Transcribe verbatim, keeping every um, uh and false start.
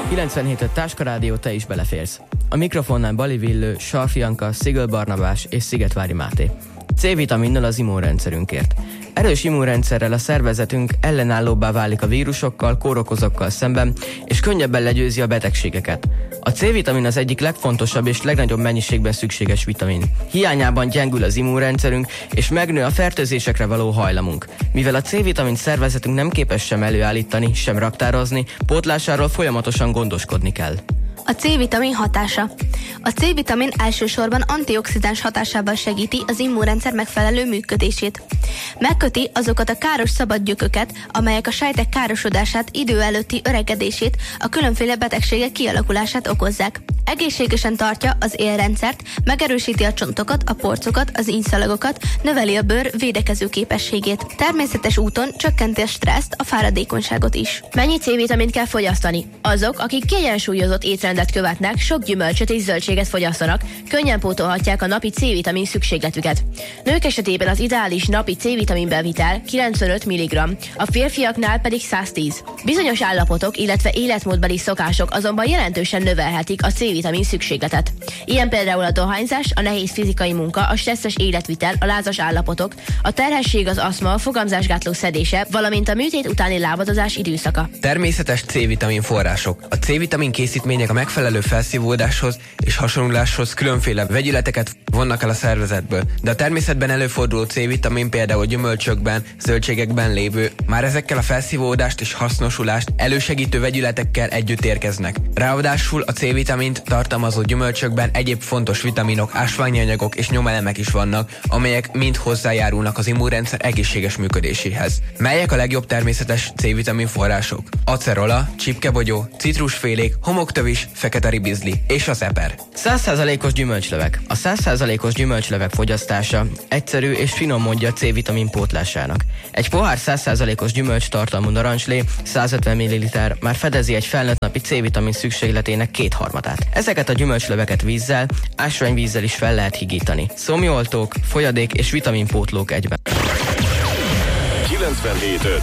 kilencvenhét öt Táska Rádió, te is beleférsz. A mikrofonnál Bali Villő, Sarfi Anka, Szigel Barnabás és Szigetvári Máté. C-vitaminnal az immunrendszerünkért. Erős immunrendszerrel a szervezetünk ellenállóbbá válik a vírusokkal, kórokozókkal szemben, és könnyebben legyőzi a betegségeket. A C-vitamin az egyik legfontosabb és legnagyobb mennyiségben szükséges vitamin. Hiányában gyengül az immunrendszerünk, és megnő a fertőzésekre való hajlamunk. Mivel a C-vitamin szervezetünk nem képes sem előállítani, sem raktározni, pótlásáról folyamatosan gondoskodni kell. A C-vitamin hatása. A C-vitamin elsősorban antioxidáns hatásával segíti az immunrendszer megfelelő működését. Megköti azokat a káros szabad gyököket, amelyek a sejtek károsodását, idő előtti öregedését, a különféle betegségek kialakulását okozzák. Egészségesen tartja az élrendszert, megerősíti a csontokat, a porcokat, az ínszalagokat, növeli a bőr védekező képességét. Természetes úton csökkenti a stresszt, a fáradékonyságot is. Mennyi C-vitamint kell fogyasztani? Azok, akik kiegyensúlyozott étrendet követnek, sok gyümölcsöt és zöldséget fogyasztanak, könnyen pótolhatják a napi C-vitamin szükségletüket. Nők esetében az ideális napi C-vitamin bevitel kilencvenöt milligramm, a férfiaknál pedig száztíz. Bizonyos állapotok, illetve életmódbeli szokások azonban jelentősen növelhetik a C-vitamin szükségletet. Ilyen például a dohányzás, a nehéz fizikai munka, a stresszes életvitel, a lázas állapotok, a terhesség, az aszma, a fogamzásgátló szedése, valamint a műtét utáni lábadozás időszaka. Természetes C-vitamin források. A C-vitamin készítmények a megfelelő felszívódáshoz és hasonláshoz különféle vegyületeket vonnak el a szervezetből, de a természetben előforduló C-vitamin például gyümölcsökben, zöldségekben lévő, már ezekkel a felszívódást és hasznosulást elősegítő vegyületekkel együtt érkeznek. Ráadásul a C-vitamint tartalmazó gyümölcsökben egyéb fontos vitaminok, ásványi anyagok és nyomelemek is vannak, amelyek mind hozzájárulnak az immunrendszer egészséges működéséhez. Melyek a legjobb természetes C-vitamin források? Acerola, csipkebogyó, citrusfélék, homoktövis, fekete ribizli és az eper. száz százalékos gyümölcslevek. A száz százalékos gyümölcslevek fogyasztása egyszerű és finom módja a C-vitamin pótlásának. Egy pohár száz százalékos gyümölcs tartalmú narancslé, százötven milliliter már fedezi egy felnőtt napi C-vitamin szükségletének kétharmadát. Ezeket a gyümölcsleveket vízzel, ásványvízzel is fel lehet higítani. Szomjoltók, folyadék és vitaminpótlók egyben. kilencvenhét öt